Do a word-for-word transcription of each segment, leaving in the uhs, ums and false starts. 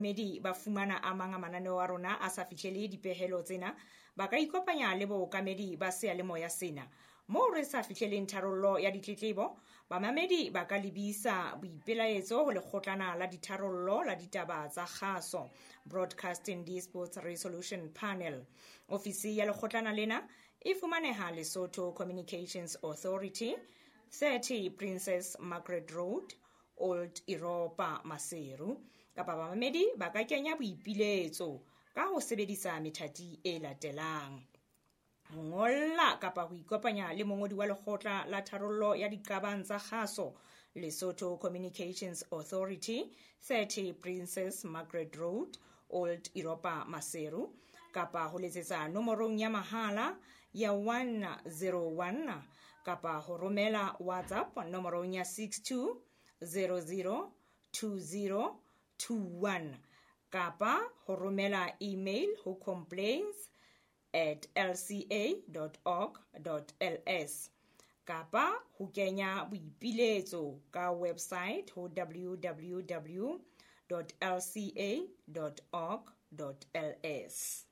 Medi ba fumana a mang a mananeo a rona a sa fihlelle dipehelo tsena ba ka ikopanya le bookamedi ba seyalemoya sena moo re sa fihlelleng tharollo ya ditletlebo. Bamamedi ba ka lebisa boipelaetso ho lekgotlana la ditharollo la ditaba tsa kgaso, Broadcasting Disputes Resolution Panel. Ofisi ya lekgotlana lena e fumaneha Lesotho Communications Authority, thirty Princess Margaret Road, Old Europa, Maseru. Kapa bamamedi ba ka kenya boipiletso ka ho sebedisa methati e latelang: ho ngolla kapa ho ikopanya le mongodi wa lekgotla la tharollo ya diqabang tsa kgaso, Lesotho Communications Authority, thirty Princess Margaret Road, Old Europa, Maseru, kapa ho letsetsa nomorong ya mahala ya one zero one, kapa ho romela WhatsApp nomorong ya six two zero zero two zero two one, kapa ho romela email ho complaints at l c a dot org dot l s, kapa ho kenya boipiletso ka website ho w w w dot l c a dot org dot l s.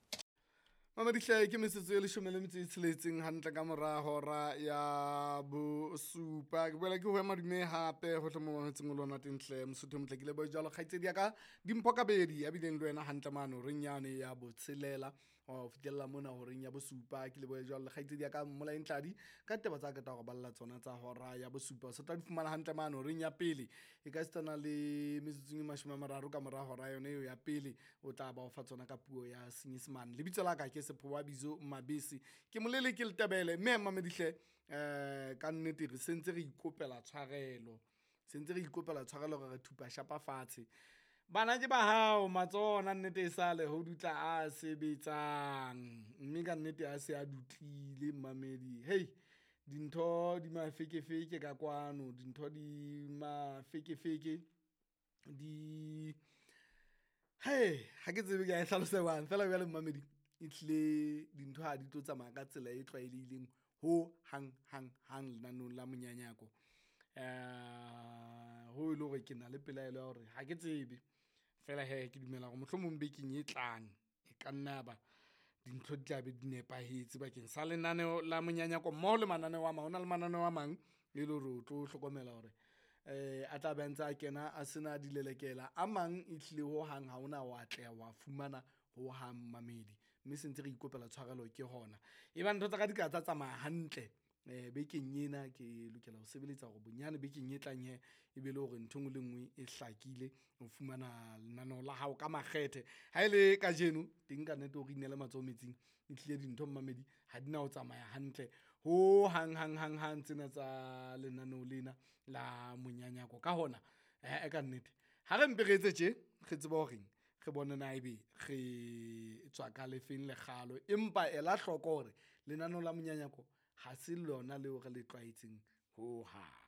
Mama dihlae ke metsetso e leshome le metso e tsheletseng hantle ka mora hora ya bosupa. Ke boela ke ho ema dume hape ho tlo mo mametseng o lona tenhle Mosotho motle ke le bo jalo kgaitsedi ya ka dimpho ka bedi ya bileng le wena hantle mano re nyane ya botshelela o fitella mona ho reng ya bosupa. Ke le bo jalo kgaitsedi ya ka mola entladi ka teba tsa ka ta go balla tsona tsa hora ya bosupa. So tla di fumana hantle mano reng ya pele e ka stana le metsotso e mashome a mararo ka mora hora yone eo ya pele o tla ba o fa tsona ka puo ya Senyesemane. Lebitso la ka ke Sephowa Bizo Mabese ke molele ke Letebele mme mamedihle eh ka nnete re sentse re ikopela tshwarelo sentse re ikopela tshwarelo re thupa shapa fatshe bana ke ba hao matsona nnete e sale ho dutla a sebetsang mme ka nnete a se a dutlile mamedi. Hey, dintho di mafekefeke ka kwano, dintho di mafekefeke di hey ha ke tsebe ke a hlalosa bana fela bjale mamedi itle dintho ha di tlo tsamaya ka tsela e tlwaelehileng ho hang hang hang lenanong la monyanyako. Eh ho ile hore ke na le pelaelo ya hore ha ke tsebe fela he ke dumela hore mohlomong bekeng e tlang e ka nna ba dintho di tla be di nepahetse bakeng sa lenaneo la monyanyako mmoho le mananeo a mang. Hona le mananeo a mang e le hore o tlo hlokomela hore eh a tla bentsa a kena a sena dilelekela a mang itlile ho hang ha ona wa tla wa fumana ho hang mamedi mme sentse re ikopela tshwarelo ke hona e ba ntho tsa ka di ka tsa tsamaya hantle. Eh bekeng ena ke lokela ho sebeletsa hore bonyane bekeng e tlang he e be le hore ntho ngwe le ngwe e hlakile o fumana lenaneo la hao ka makgethe ha ile ka jeno teng ka nete o re inele matsoho metsing e tlile dintho mamedi ha dina ho tsamaya hantle ho hang hang hang hang tsena tsa lenaneo lena la monyanyako. Ka hona eh ka nnete ha re mpe re etse tje re tseba hore re bone na ebe re tswa ka lefeng le kgalo empa ela hloko hore lenaneo la monyanyako ha se lona leo re le tlwaetseng ho ha.